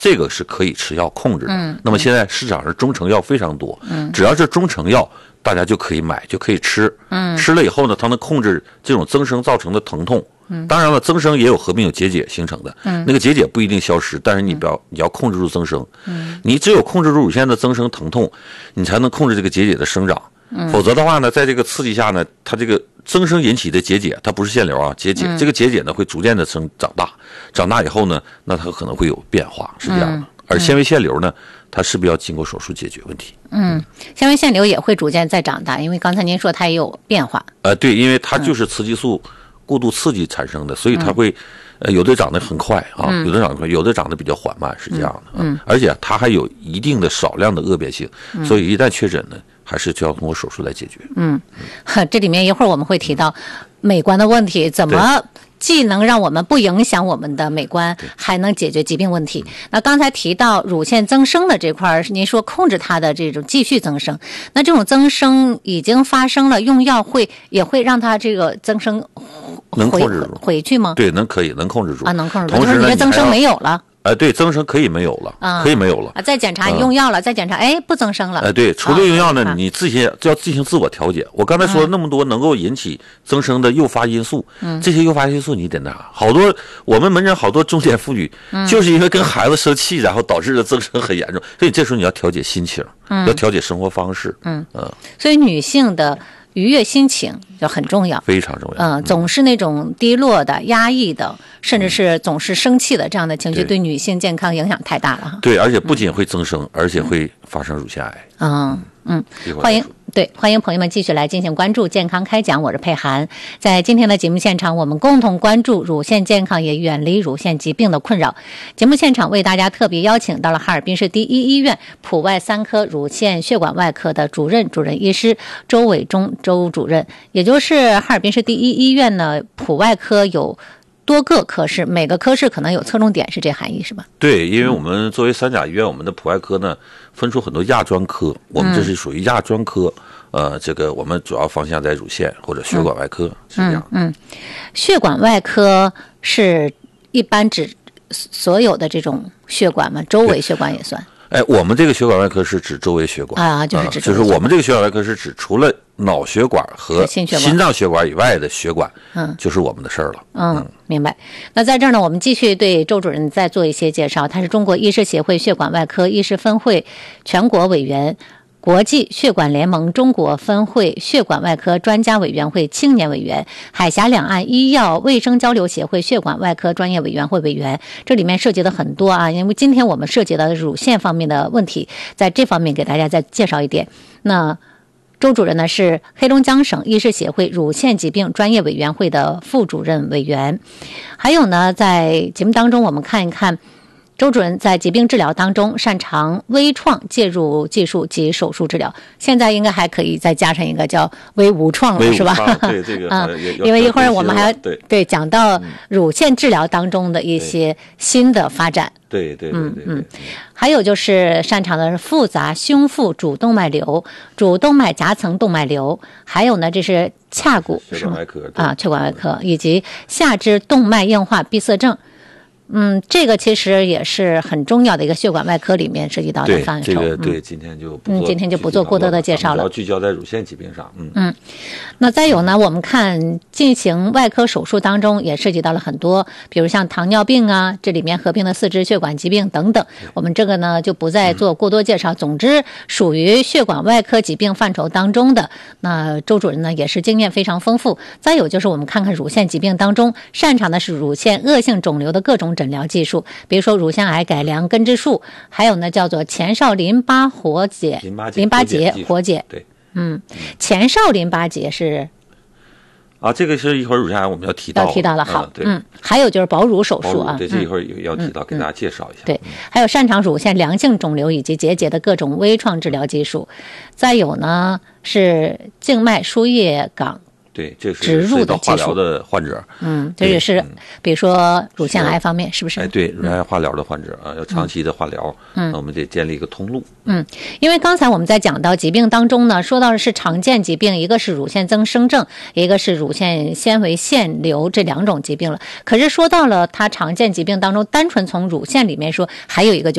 这个是可以吃药控制的。那么现在市场上中成药非常多，只要是中成药，大家就可以买，就可以吃。吃了以后呢，它能控制这种增生造成的疼痛。当然了，增生也有合并有结节形成的，那个结节不一定消失，但是你要控制住增生。你只有控制住乳腺的增生疼痛，你才能控制这个结节的生长。否则的话呢，在这个刺激下呢，它这个增生引起的结节，它不是腺瘤啊，结节，这个结节呢会逐渐的长大，长大以后呢，那它可能会有变化，是这样的。而纤维腺瘤呢，它是不是要经过手术解决问题？ 纤维腺瘤也会逐渐再长大，因为刚才您说它也有变化。 对，因为它就是雌激素过度刺激产生的，所以它会，有的长得很快啊，有的长得快，有的长得比较缓慢，是这样的。而且它还有一定的少量的恶变性，所以一旦确诊呢，还是就要通过手术来解决。 这里面一会儿我们会提到美观的问题，怎么既能让我们不影响我们的美观，还能解决疾病问题。那刚才提到乳腺增生的这块，您说控制它的这种继续增生，那这种增生已经发生了，用药也会让它这个增生能控制住回去吗？ 对，能控制住啊，能控制住。 同时呢， 你的增生没有了。 对，增生可以没有了，可以没有了。 再检查你用药了，再检查，不增生了。 对，除了用药呢，你自己要进行自我调节。我刚才说了那么多能够引起增生的诱发因素，这些诱发因素你得那啥。好多我们门诊好多中年妇女，就是因为跟孩子生气，然后导致的增生很严重。所以这时候你要调节心情，要调节生活方式。 所以女性的愉悦心情就很重要， 非常重要。 总是那种低落的、压抑的，甚至是总是生气的这样的情绪，对女性健康影响太大了。 对，而且不仅会增生，而且会发生乳腺癌。 欢迎朋友们继续来进行关注健康开讲，我是佩涵。在今天的节目现场，我们共同关注乳腺健康，也远离乳腺疾病的困扰。节目现场为大家特别邀请到了哈尔滨市第一医院普外3科乳腺血管外科的主任医师周伟忠周主任，也就是哈尔滨市第一医院呢普外科有多个科室，每个科室可能有侧重点，是这含义是吧？ 对，因为我们作为3甲医院，我们的普外科呢分出很多亚专科，我们这是属于亚专科。这个我们主要方向在乳腺或者血管外科，是这样。 血管外科是一般指所有的这种血管吗？周围血管也算？ 我们这个血管外科是指周围血管啊，就是指就是我们这个血管外科是指除了脑血管和心脏血管以外的血管，就是我们的事儿了。 明白。那在这儿呢，我们继续对周主任再做一些介绍。他是中国医师协会血管外科医师分会全国委员，国际血管联盟中国分会血管外科专家委员会青年委员，海峡两岸医药卫生交流协会血管外科专业委员会委员。这里面涉及的很多啊，因为今天我们涉及到的乳腺方面的问题，在这方面给大家再介绍一点。那周主任呢是黑龙江省医师协会乳腺疾病专业委员会的副主任委员。还有呢，在节目当中我们看一看周主任在疾病治疗当中擅长微创介入技术及手术治疗，现在应该还可以再加上一个叫微无创了，是吧？ 对，这个因为一会儿我们还要讲到乳腺治疗当中的一些新的发展。 对。 还有就是擅长的是复杂胸腹主动脉瘤、主动脉夹层动脉瘤，还有呢这是髂骨血管外科血管外科，以及下肢动脉硬化闭塞症。这个其实也是很重要的一个血管外科里面涉及到的范畴。 今天就不做过多的介绍了， 要聚焦在乳腺疾病上。 那再有呢，我们看进行外科手术当中也涉及到了很多，比如像糖尿病啊，这里面合并的4支血管疾病等等。我们这个呢就不再做过多介绍。总之，属于血管外科疾病范畴当中的，那周主任呢也是经验非常丰富。再有就是我们看看乳腺疾病当中擅长的是乳腺恶性肿瘤的各种诊疗技术，比如说乳腺癌改良根治术，还有呢叫做前哨淋巴结活检。 对， 前哨淋巴结是这个是一会儿乳腺癌我们要提到了。好，还有就是保乳手术啊， 这一会儿要提到，给大家介绍一下。 对，还有擅长乳腺良性肿瘤以及结节的各种微创治疗技术。再有呢是静脉输液对，这是植入的化疗的患者， 这也是比如说乳腺癌方面，是不是？ 对，乳腺癌化疗的患者要长期的化疗，那我们得建立一个通路。 因为刚才我们在讲到疾病当中呢，说到的是常见疾病，一个是乳腺增生症，一个是乳腺纤维腺瘤这2种疾病了。可是说到了它常见疾病当中，单纯从乳腺里面说，还有一个